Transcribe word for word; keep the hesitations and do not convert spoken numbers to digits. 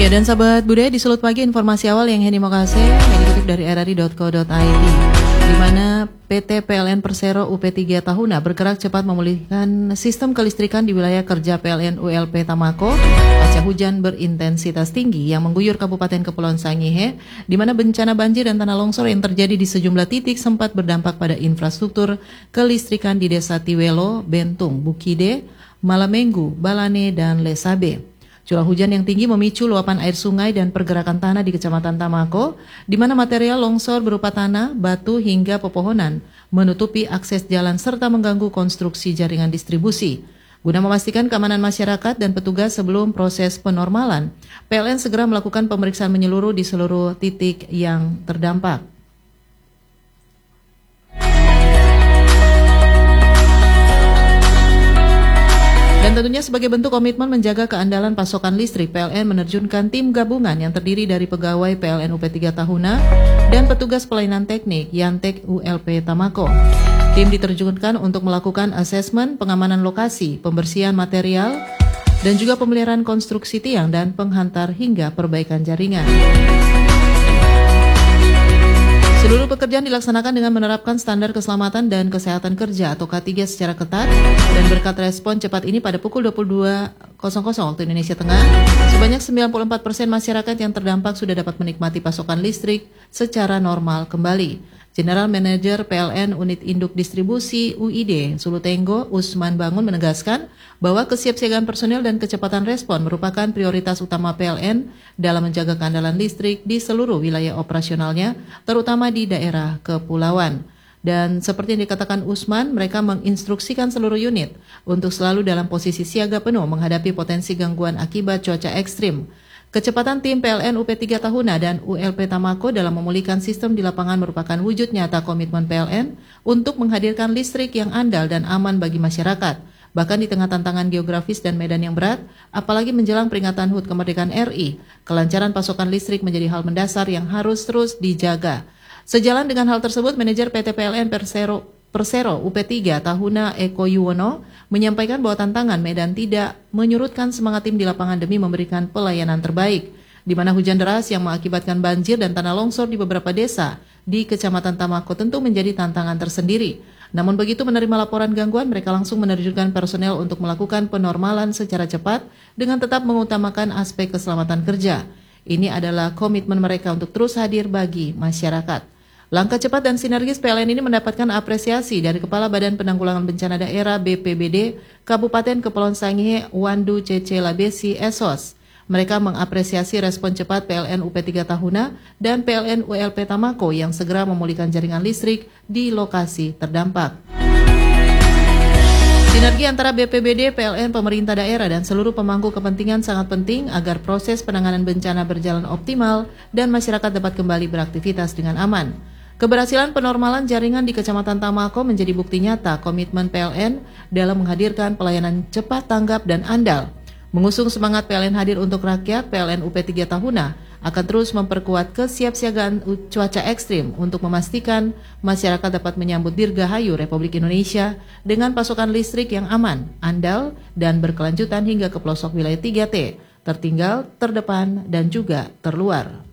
Ya, dan sahabat budaya di Sulut Pagi, informasi awal yang Henny Mokase yang dikutip dari r r i dot co dot i d, di mana P T P L N Persero U P tiga Tahuna bergerak cepat memulihkan sistem kelistrikan di wilayah kerja P L N U L P Tamako pasca hujan berintensitas tinggi yang mengguyur Kabupaten Kepulauan Sangihe, di mana bencana banjir dan tanah longsor yang terjadi di sejumlah titik sempat berdampak pada infrastruktur kelistrikan di Desa Tiwelo, Bentung, Bukide, Malamenggu, Balane, dan Lesabe. Curah hujan yang tinggi memicu luapan air sungai dan pergerakan tanah di Kecamatan Tamako, di mana material longsor berupa tanah, batu, hingga pepohonan menutupi akses jalan serta mengganggu konstruksi jaringan distribusi. Guna memastikan keamanan masyarakat dan petugas sebelum proses penormalan, P L N segera melakukan pemeriksaan menyeluruh di seluruh titik yang terdampak. Dan tentunya sebagai bentuk komitmen menjaga keandalan pasokan listrik, P L N menerjunkan tim gabungan yang terdiri dari pegawai P L N U P tiga Tahuna dan petugas pelayanan teknik Yantek U L P Tamako. Tim diterjunkan untuk melakukan asesmen pengamanan lokasi, pembersihan material, dan juga pemeliharaan konstruksi tiang dan penghantar hingga perbaikan jaringan. Seluruh pekerjaan dilaksanakan dengan menerapkan standar keselamatan dan kesehatan kerja atau K tiga secara ketat, dan berkat respon cepat ini pada pukul dua puluh dua waktu Indonesia Tengah, sebanyak sembilan puluh empat persen masyarakat yang terdampak sudah dapat menikmati pasokan listrik secara normal kembali. General Manager P L N Unit Induk Distribusi U I D Sulutenggo, Usman Bangun, menegaskan bahwa kesiapsiagaan personel dan kecepatan respon merupakan prioritas utama P L N dalam menjaga keandalan listrik di seluruh wilayah operasionalnya, terutama di daerah kepulauan. Dan seperti yang dikatakan Usman, mereka menginstruksikan seluruh unit untuk selalu dalam posisi siaga penuh menghadapi potensi gangguan akibat cuaca ekstrim. Kecepatan tim P L N U P tiga Tahuna dan U L P Tamako dalam memulihkan sistem di lapangan merupakan wujud nyata komitmen P L N untuk menghadirkan listrik yang andal dan aman bagi masyarakat, bahkan di tengah tantangan geografis dan medan yang berat, apalagi menjelang peringatan H U T Kemerdekaan R I. Kelancaran pasokan listrik menjadi hal mendasar yang harus terus dijaga. Sejalan dengan hal tersebut, manajer P T P L N Persero Persero U P tiga Tahuna Eko Yuwono menyampaikan bahwa tantangan medan tidak menyurutkan semangat tim di lapangan demi memberikan pelayanan terbaik, di mana hujan deras yang mengakibatkan banjir dan tanah longsor di beberapa desa di Kecamatan Tamako tentu menjadi tantangan tersendiri. Namun begitu menerima laporan gangguan, mereka langsung menerjunkan personel untuk melakukan penormalan secara cepat dengan tetap mengutamakan aspek keselamatan kerja. Ini adalah komitmen mereka untuk terus hadir bagi masyarakat. Langkah cepat dan sinergis P L N ini mendapatkan apresiasi dari Kepala Badan Penanggulangan Bencana Daerah B P B D Kabupaten Kepulauan Sangihe, Wandu Cece Labesi Esos. Mereka mengapresiasi respon cepat P L N U P tiga Tahuna dan P L N U L P Tamako yang segera memulihkan jaringan listrik di lokasi terdampak. Sinergi antara B P B D, P L N, pemerintah daerah, dan seluruh pemangku kepentingan sangat penting agar proses penanganan bencana berjalan optimal dan masyarakat dapat kembali beraktivitas dengan aman. Keberhasilan penormalan jaringan di Kecamatan Tamako menjadi bukti nyata komitmen P L N dalam menghadirkan pelayanan cepat, tanggap, dan andal. Mengusung semangat P L N hadir untuk rakyat, P L N U P tiga Tahuna akan terus memperkuat kesiapsiagaan cuaca ekstrim untuk memastikan masyarakat dapat menyambut Dirgahayu Republik Indonesia dengan pasokan listrik yang aman, andal, dan berkelanjutan hingga ke pelosok wilayah tiga T, tertinggal, terdepan, dan juga terluar.